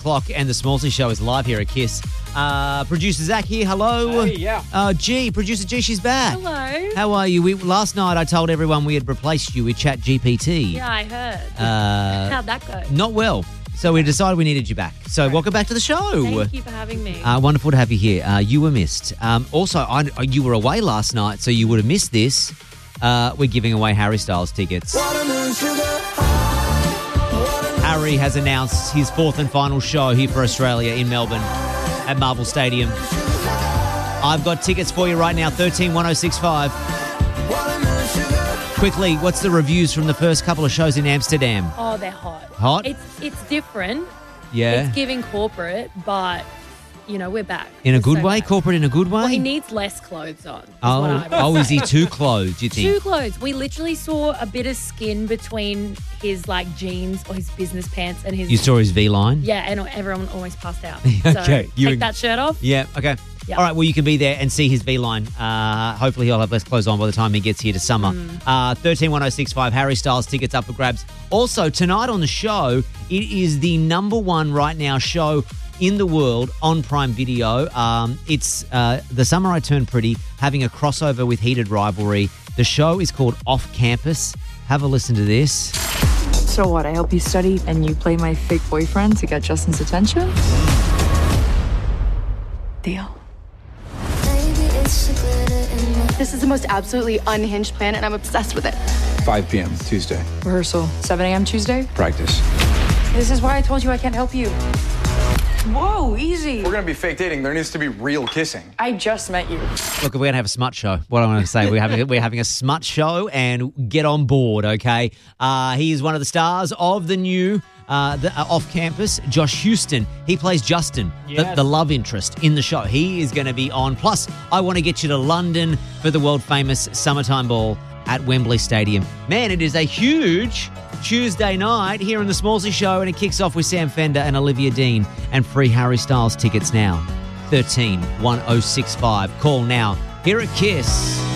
o'clock and the Smallsy Show is live here at KISS. Producer Zach here, hello. Hey, yeah. Producer G, she's back. Hello. How are you? Last night I told everyone we had replaced you with ChatGPT. Yeah, I heard. How'd that go? Not well. So we decided we needed you back. So welcome back to the show. Thank you for having me. Wonderful to have you here. You were missed. Also, you were away last night, so you would have missed this. We're giving away Harry Styles tickets. Harry has announced his fourth and final show here for Australia in Melbourne at Marvel Stadium. I've got tickets for you right now, 131065. Quickly, what's the reviews from the first couple of shows in Amsterdam? Oh, they're hot. Hot? It's different. Yeah. It's giving corporate, but, we're back. In a It's good so way? back. Corporate in a good way? Well, he needs less clothes on. Is what I would Is he say. too clothed, do you think? Too clothes. We literally saw a bit of skin between his jeans or his business pants and his... You saw his V-line? Yeah, and everyone almost passed out. Okay, So take that shirt off. Yeah, okay. Yeah. All right, well, you can be there and see his V-line. Hopefully he'll have less clothes on by the time he gets here to summer. 131065, Harry Styles tickets up for grabs. Also, tonight on the show, it is the number one right now show in the world on Prime Video. It's The Summer I Turned Pretty, having a crossover with Heated Rivalry. The show is called Off Campus. Have a listen to this. So what, I help you study and you play my fake boyfriend to get Justin's attention? Deal. This is the most absolutely unhinged plan, and I'm obsessed with it. 5 p.m. Tuesday. Rehearsal, 7 a.m. Tuesday? Practice. This is why I told you I can't help you. Whoa, easy. We're gonna be fake dating. There needs to be real kissing. I just met you. Look, we're going to have a smut show. What I want to say, we're having a smut show, and get on board, okay? He is one of the stars of the new Off Campus, Josh Houston. He plays Justin, the love interest in the show. He is going to be on. Plus, I want to get you to London for the world-famous Summertime Ball at Wembley Stadium. Man, it is a huge Tuesday night here in the Smallsy Show, and it kicks off with Sam Fender and Olivia Dean, and free Harry Styles tickets now. 131065. Call now here at KISS.